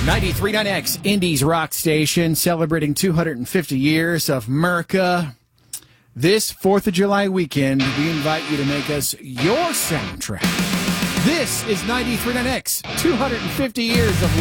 93.9X, Indies rock station, celebrating 250 years of America. This 4th of July weekend, we invite you to make us your soundtrack. This is 93.9X, 250 years of